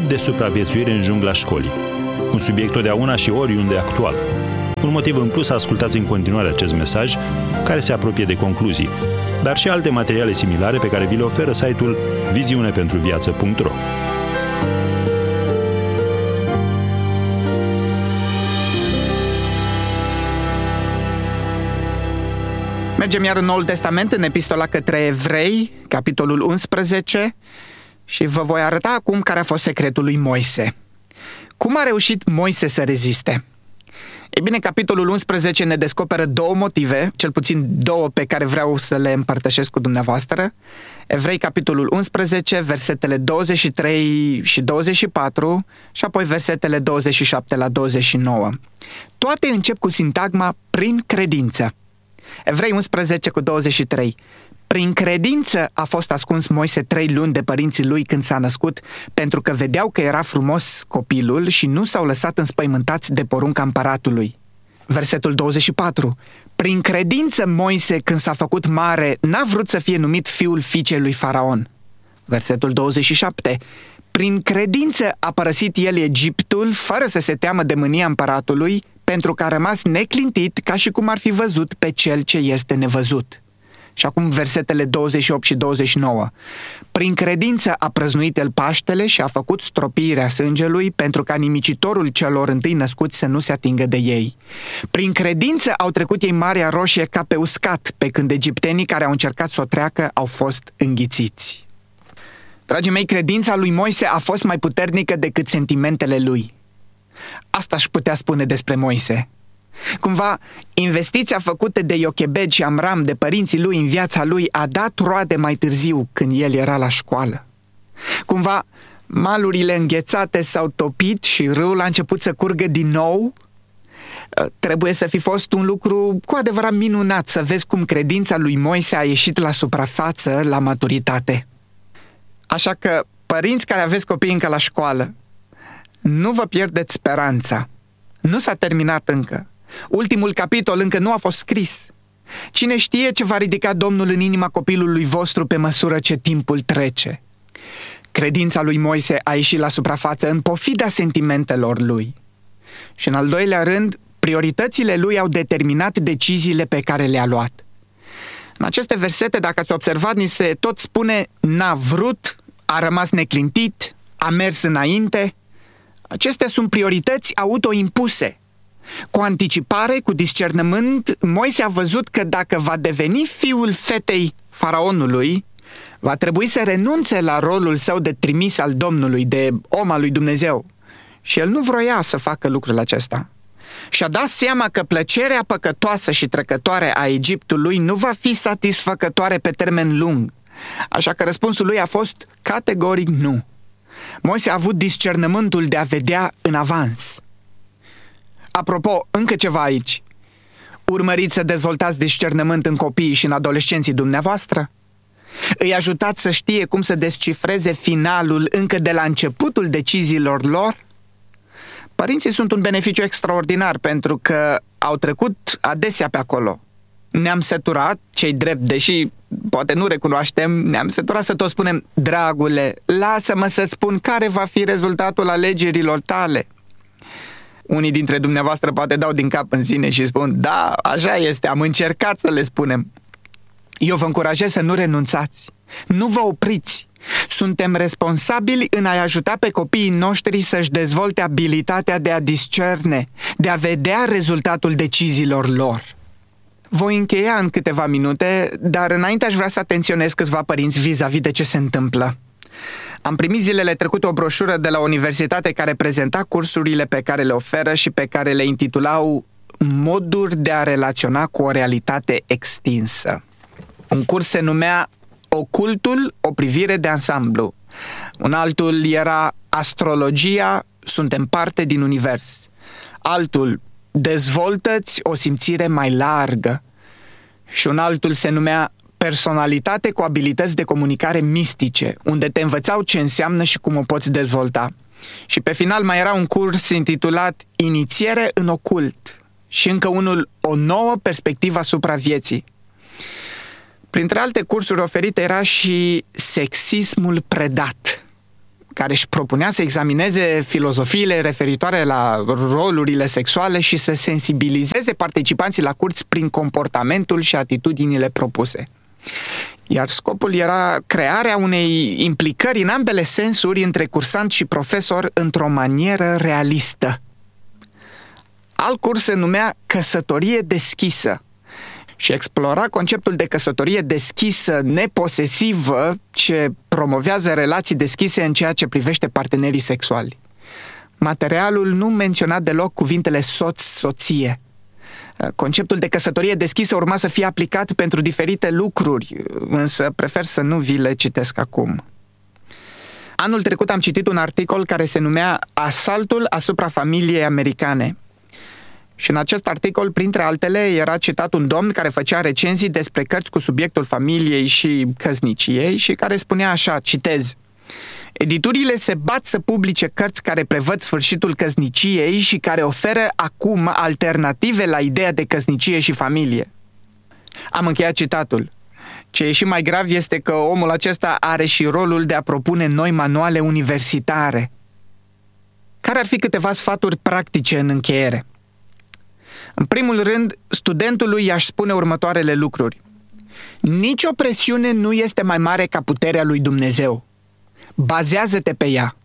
ghid de supraviețuire în jungla școlii. Un subiect totdeauna și oriunde actual. Un motiv în plus să ascultați în continuare acest mesaj, care se apropie de concluzii, dar și alte materiale similare pe care vi le oferă site-ul viziunepentruviață.ro. Mergem iar în Noul Testament, în Epistola către Evrei, capitolul 11, și vă voi arăta acum care a fost secretul lui Moise. Cum a reușit Moise să reziste? Ei bine, capitolul 11 ne descoperă două motive, cel puțin două pe care vreau să le împărtășesc cu dumneavoastră. Evrei, capitolul 11, versetele 23 și 24 și apoi versetele 27 la 29. Toate încep cu sintagma prin credință. Evrei 11 cu 23. Prin credință a fost ascuns Moise 3 luni de părinții lui când s-a născut, pentru că vedeau că era frumos copilul și nu s-au lăsat înspăimântați de porunca împăratului. Versetul 24. Prin credință Moise, când s-a făcut mare, n-a vrut să fie numit fiul fiicei lui Faraon. Versetul 27. Prin credință a părăsit el Egiptul fără să se teamă de mânia împăratului, pentru că a rămas neclintit ca și cum ar fi văzut pe cel ce este nevăzut. Și acum versetele 28 și 29. Prin credință a prăznuit el Paștele și a făcut stropirea sângelui pentru ca nimicitorul celor întâi născuți să nu se atingă de ei. Prin credință au trecut ei Marea Roșie ca pe uscat, pe când egiptenii care au încercat să o treacă au fost înghițiți. Dragii mei, credința lui Moise a fost mai puternică decât sentimentele lui. Asta aș putea spune despre Moise. Cumva, investiția făcută de Iochebed și Amram, de părinții lui în viața lui, a dat roade mai târziu, când el era la școală. Cumva, malurile înghețate s-au topit și râul a început să curgă din nou. Trebuie să fi fost un lucru cu adevărat minunat să vezi cum credința lui Moise a ieșit la suprafață, la maturitate. Așa că, părinți care aveți copii încă la școală, nu vă pierdeți speranța. Nu s-a terminat încă. Ultimul capitol încă nu a fost scris. Cine știe ce va ridica Domnul în inima copilului vostru pe măsură ce timpul trece. Credința lui Moise a ieșit la suprafață în pofida sentimentelor lui. Și în al doilea rând, prioritățile lui au determinat deciziile pe care le-a luat. În aceste versete, dacă ați observat, ni se tot spune n-a vrut, a rămas neclintit, a mers înainte. Acestea sunt priorități autoimpuse. Cu anticipare, cu discernământ, Moise a văzut că dacă va deveni fiul fetei faraonului, va trebui să renunțe la rolul său de trimis al Domnului, de om al lui Dumnezeu. Și el nu vroia să facă lucrul acesta. Și-a dat seama că plăcerea păcătoasă și trecătoare a Egiptului nu va fi satisfăcătoare pe termen lung. Așa că răspunsul lui a fost categoric nu. Moise a avut discernământul de a vedea în avans. Apropo, încă ceva aici. Urmăriți să dezvoltați discernământ în copiii și în adolescenții dumneavoastră? Îi ajutați să știe cum să descifreze finalul încă de la începutul deciziilor lor? Părinții sunt un beneficiu extraordinar pentru că au trecut adesea pe acolo. Ne-am săturat, cei drept, deși poate nu recunoaștem, ne-am săturat să tot spunem: dragule, lasă-mă să spun care va fi rezultatul alegerilor tale. Unii dintre dumneavoastră poate dau din cap în sine și spun: da, așa este, am încercat să le spunem. Eu vă încurajez să nu renunțați, nu vă opriți. Suntem responsabili în a-i ajuta pe copiii noștri să-și dezvolte abilitatea de a discerne, de a vedea rezultatul deciziilor lor. Voi încheia în câteva minute, dar înainte aș vrea să atenționez câțiva părinți vis-a-vis de ce se întâmplă. Am primit zilele trecute o broșură de la o universitate care prezenta cursurile pe care le oferă și pe care le intitulau Moduri de a relaționa cu o realitate extinsă. Un curs se numea Ocultul, o privire de ansamblu. Un altul era Astrologia, suntem parte din univers. Altul, Dezvoltă-ți o simțire mai largă. Și un altul se numea Personalitate cu abilități de comunicare mistice, unde te învățau ce înseamnă și cum o poți dezvolta. Și pe final mai era un curs intitulat Inițiere în ocult și încă unul O nouă perspectivă asupra vieții. Printre alte cursuri oferite era și Sexismul predat, care își propunea să examineze filozofiile referitoare la rolurile sexuale și să sensibilizeze participanții la curți prin comportamentul și atitudinile propuse. Iar scopul era crearea unei implicări în ambele sensuri între cursant și profesor într-o manieră realistă. Alt curs se numea Căsătorie deschisă și explora conceptul de căsătorie deschisă, neposesivă, ce promovează relații deschise în ceea ce privește partenerii sexuali. Materialul nu menționa deloc cuvintele soț-soție. Conceptul de căsătorie deschisă urma să fie aplicat pentru diferite lucruri, însă prefer să nu vi le citesc acum. Anul trecut am citit un articol care se numea Asaltul asupra familiei americane. Și în acest articol, printre altele, era citat un domn care făcea recenzii despre cărți cu subiectul familiei și căsniciei și care spunea așa, citez: editurile se bat să publice cărți care prevăd sfârșitul căsniciei și care oferă acum alternative la ideea de căsnicie și familie. Am încheiat citatul. Ce e și mai grav este că omul acesta are și rolul de a propune noi manuale universitare. Care ar fi câteva sfaturi practice în încheiere? În primul rând, studentului i-aș spune următoarele lucruri. Nicio presiune nu este mai mare ca puterea lui Dumnezeu. Bazează-te pe ea.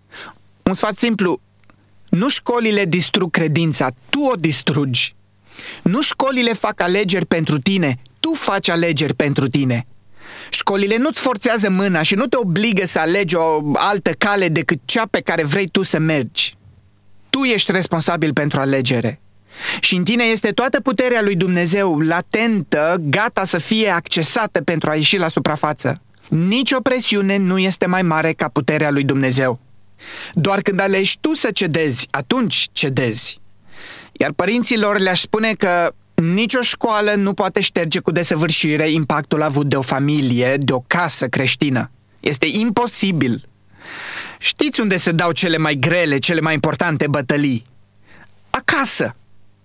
Un sfat simplu, nu școlile distrug credința, tu o distrugi. Nu școlile fac alegeri pentru tine, tu faci alegeri pentru tine. Școlile nu-ți forțează mâna și nu te obligă să alegi o altă cale decât cea pe care vrei tu să mergi. Tu ești responsabil pentru alegere. Și în tine este toată puterea lui Dumnezeu, latentă, gata să fie accesată pentru a ieși la suprafață. Nicio presiune nu este mai mare ca puterea lui Dumnezeu. Doar când alegi tu să cedezi, atunci cedezi. Iar părinților le-aș spune că nicio școală nu poate șterge cu desăvârșire impactul avut de o familie, de o casă creștină. Este imposibil. Știți unde se dau cele mai grele, cele mai importante bătălii? Acasă.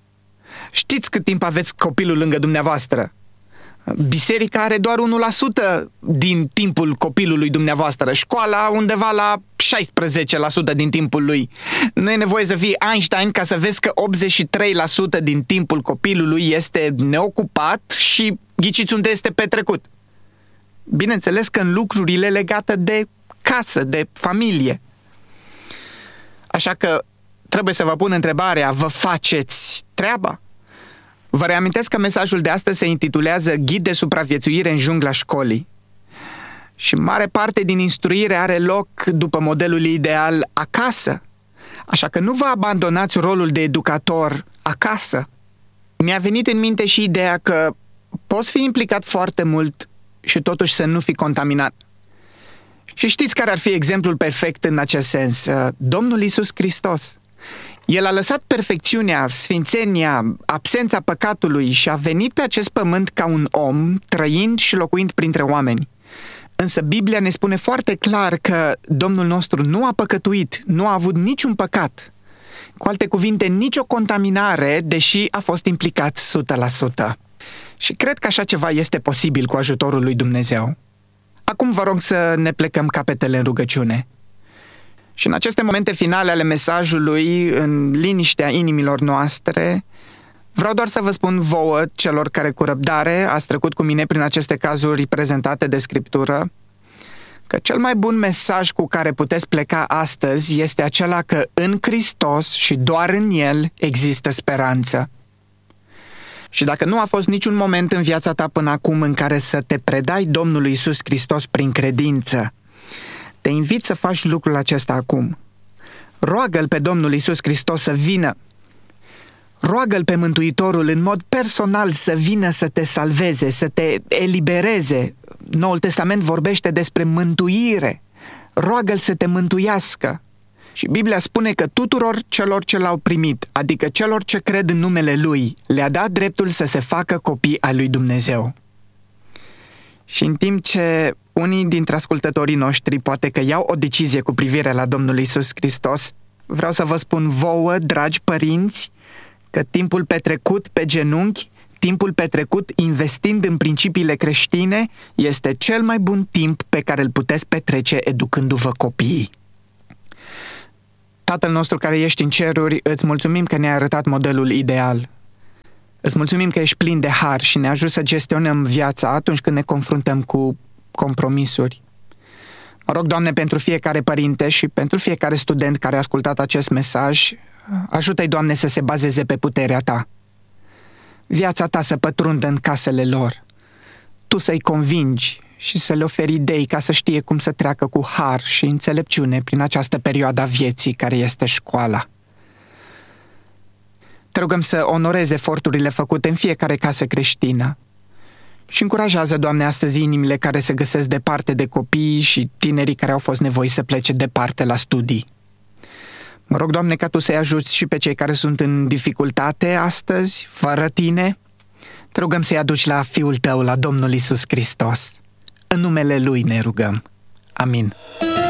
Știți cât timp aveți copilul lângă dumneavoastră? Biserica are doar 1% din timpul copilului dumneavoastră, școala undeva la 16% din timpul lui. Nu e nevoie să fii Einstein ca să vezi că 83% din timpul copilului este neocupat și ghiciți unde este petrecut. Bineînțeles că în lucrurile legate de casă, de familie. Așa că trebuie să vă pun întrebarea, vă faceți treaba? Vă reamintesc că mesajul de astăzi se intitulează Ghid de supraviețuire în jungla școlii. Și mare parte din instruire are loc după modelul ideal acasă. Așa că nu vă abandonați rolul de educator acasă. Mi-a venit în minte și ideea că poți fi implicat foarte mult și totuși să nu fii contaminat. Și știți care ar fi exemplul perfect în acest sens? Domnul Iisus Hristos. El a lăsat perfecțiunea, sfințenia, absența păcatului și a venit pe acest pământ ca un om, trăind și locuind printre oameni. Însă Biblia ne spune foarte clar că Domnul nostru nu a păcătuit, nu a avut niciun păcat. Cu alte cuvinte, nicio contaminare, deși a fost implicat 100%. Și cred că așa ceva este posibil cu ajutorul lui Dumnezeu. Acum vă rog să ne plecăm capetele în rugăciune. Și în aceste momente finale ale mesajului, în liniștea inimilor noastre, vreau doar să vă spun vouă, celor care cu răbdare ați trecut cu mine prin aceste cazuri prezentate de Scriptură, că cel mai bun mesaj cu care puteți pleca astăzi este acela că în Hristos și doar în El există speranță. Și dacă nu a fost niciun moment în viața ta până acum în care să te predai Domnului Iisus Hristos prin credință, te invit să faci lucrul acesta acum. Roagă-L pe Domnul Iisus Hristos să vină. Roagă-L pe Mântuitorul în mod personal să vină să te salveze, să te elibereze. Noul Testament vorbește despre mântuire. Roagă-L să te mântuiască. Și Biblia spune că tuturor celor ce l-au primit, adică celor ce cred în numele Lui, le-a dat dreptul să se facă copii ai lui Dumnezeu. Și în timp ce unii dintre ascultătorii noștri poate că iau o decizie cu privire la Domnul Iisus Hristos, vreau să vă spun vouă, dragi părinți, că timpul petrecut pe genunchi, timpul petrecut investind în principiile creștine, este cel mai bun timp pe care îl puteți petrece educându-vă copiii. Tatăl nostru care ești în ceruri, îți mulțumim că ne-ai arătat modelul ideal. Îți mulțumim că ești plin de har și ne ajuți să gestionăm viața atunci când ne confruntăm cu compromisuri. Mă rog, Doamne, pentru fiecare părinte și pentru fiecare student care a ascultat acest mesaj, ajută-i, Doamne, să se bazeze pe puterea Ta. Viața Ta să pătrundă în casele lor. Tu să-i convingi și să le oferi idei ca să știe cum să treacă cu har și înțelepciune prin această perioadă a vieții care este școala. Te rugăm să onorezi eforturile făcute în fiecare casă creștină și încurajează, Doamne, astăzi inimile care se găsesc departe de copii și tinerii care au fost nevoiți să plece departe la studii. Mă rog, Doamne, ca Tu să-i ajuți și pe cei care sunt în dificultate astăzi, fără Tine. Te rugăm să-i aduci la Fiul Tău, la Domnul Iisus Hristos. În numele Lui ne rugăm. Amin.